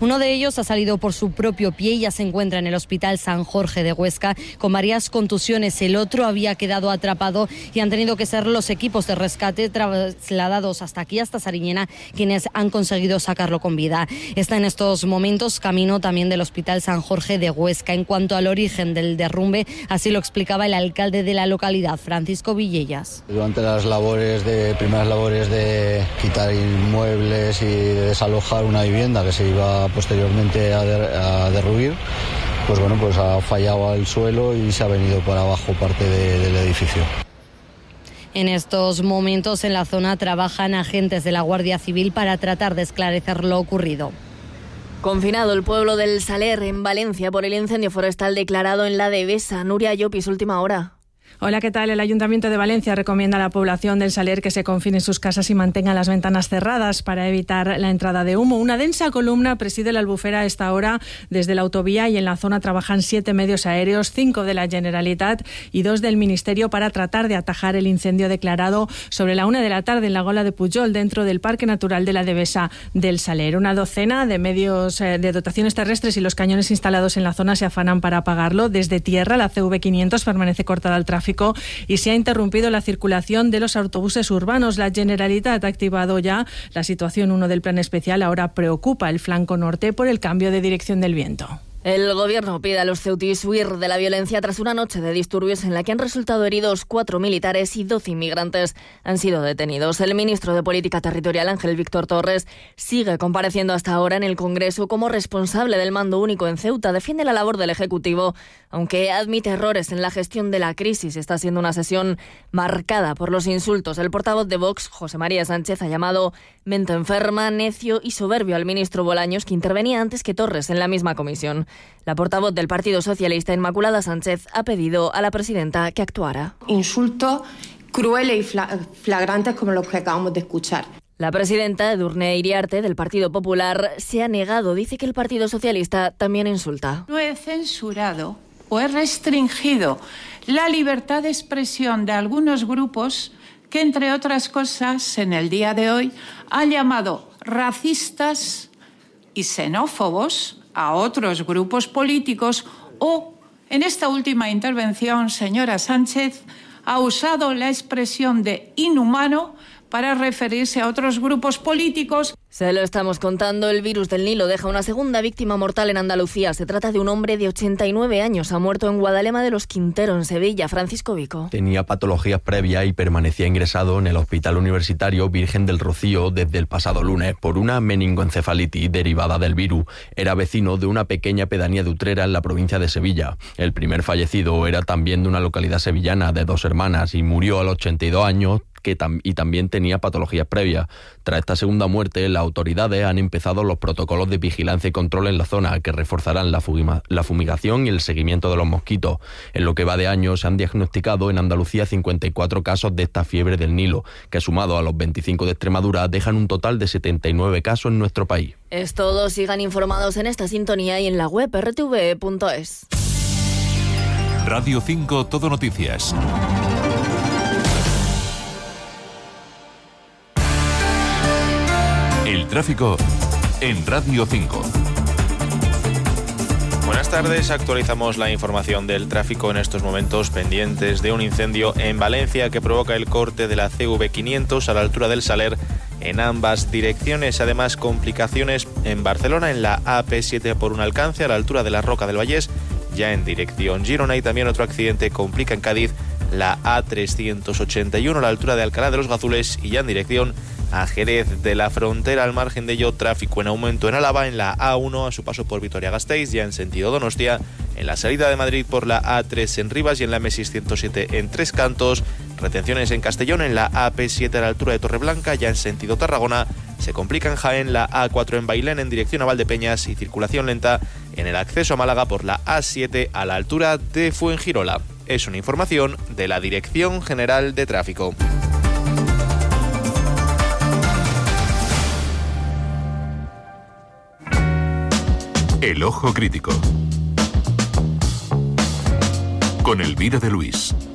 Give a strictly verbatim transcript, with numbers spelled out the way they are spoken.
Uno de ellos ha salido por su propio pie y ya se encuentra en el Hospital San Jorge de Huesca con varias contusiones. El otro había quedado atrapado y han tenido que ser los equipos de rescate trasladados hasta aquí, hasta Sariñena, quienes han conseguido sacarlo con vida. Está en estos momentos camino también del Hospital San Jorge de Huesca. En cuanto al origen del derrumbe, así lo explicaba el alcalde de la localidad, Francisco Villellas. Durante las labores de primeras labores de quitar inmuebles y de desalojar una vivienda que se iba posteriormente a, der, a derruir, pues bueno, pues ha fallado el suelo y se ha venido para abajo parte de, del edificio. En estos momentos en la zona trabajan agentes de la Guardia Civil para tratar de esclarecer lo ocurrido. Confinado el pueblo del Saler, en Valencia, por el incendio forestal declarado en la Devesa. Nuria Llopis, última hora. Hola, ¿qué tal? El Ayuntamiento de Valencia recomienda a la población del Saler que se confine en sus casas y mantenga las ventanas cerradas para evitar la entrada de humo. Una densa columna preside la albufera a esta hora desde la autovía y en la zona trabajan siete medios aéreos, cinco de la Generalitat y dos del Ministerio para tratar de atajar el incendio declarado sobre la una de la tarde en la Gola de Pujol, dentro del Parque Natural de la Devesa del Saler. Una docena de medios eh, de dotaciones terrestres y los cañones instalados en la zona se afanan para apagarlo. Desde tierra, la C V quinientos permanece cortada al tráfico y se ha interrumpido la circulación de los autobuses urbanos. La Generalitat ha activado ya la situación uno del plan especial. Ahora preocupa el flanco norte por el cambio de dirección del viento. El gobierno pide a los ceutíes huir de la violencia tras una noche de disturbios en la que han resultado heridos cuatro militares y doce inmigrantes han sido detenidos. El ministro de Política Territorial, Ángel Víctor Torres, sigue compareciendo hasta ahora en el Congreso como responsable del mando único en Ceuta. Defiende la labor del Ejecutivo, aunque admite errores en la gestión de la crisis. Está siendo una sesión marcada por los insultos. El portavoz de Vox, José María Sánchez, ha llamado mente enferma, necio y soberbio al ministro Bolaños, que intervenía antes que Torres en la misma comisión. La portavoz del Partido Socialista, Inmaculada Sánchez, ha pedido a la presidenta que actuara. Insultos crueles y flagrantes como los que acabamos de escuchar. La presidenta, Edurne Iriarte, del Partido Popular, se ha negado. Dice que el Partido Socialista también insulta. No he censurado o he restringido la libertad de expresión de algunos grupos que, entre otras cosas, en el día de hoy, han llamado racistas y xenófobos a otros grupos políticos o, en esta última intervención, señora Sánchez, ha usado la expresión de inhumano para referirse a otros grupos políticos. Se lo estamos contando, el virus del Nilo deja una segunda víctima mortal en Andalucía. Se trata de un hombre de ochenta y nueve años. Ha muerto en Guadalema de los Quinteros, en Sevilla. Francisco Vico. Tenía patologías previas y permanecía ingresado en el Hospital Universitario Virgen del Rocío desde el pasado lunes por una meningoencefalitis derivada del virus. Era vecino de una pequeña pedanía de Utrera en la provincia de Sevilla. El primer fallecido era también de una localidad sevillana de dos hermanas y murió a los ochenta y dos años. Que tam- y también tenía patologías previas. Tras esta segunda muerte, las autoridades han empezado los protocolos de vigilancia y control en la zona, que reforzarán la, fugima- la fumigación y el seguimiento de los mosquitos. En lo que va de año, se han diagnosticado en Andalucía cincuenta y cuatro casos de esta fiebre del Nilo, que sumado a los veinticinco de Extremadura, dejan un total de setenta y nueve casos en nuestro país. Es todo. Sigan informados en esta sintonía y en la web erre te ve punto es. Radio cinco Todo Noticias. El tráfico en Radio cinco. Buenas tardes, actualizamos la información del tráfico en estos momentos pendientes de un incendio en Valencia que provoca el corte de la ce ve quinientos a la altura del Saler en ambas direcciones. Además, complicaciones en Barcelona en la a pe siete por un alcance a la altura de la Roca del Vallés, ya en dirección Girona, y también otro accidente complica en Cádiz la a trescientos ochenta y uno a la altura de Alcalá de los Gazules y ya en dirección a Jerez de la Frontera. Al margen de ello, tráfico en aumento en Álava, en la a uno a su paso por Vitoria-Gasteiz, ya en sentido Donostia, en la salida de Madrid por la a tres en Rivas y en la eme seiscientos siete en Tres Cantos. Retenciones en Castellón en la a pe siete a la altura de Torreblanca, ya en sentido Tarragona. Se complica en Jaén la a cuatro en Bailén en dirección a Valdepeñas y circulación lenta en el acceso a Málaga por la a siete a la altura de Fuengirola. Es una información de la Dirección General de Tráfico. El ojo crítico. Con Elvira de Luis.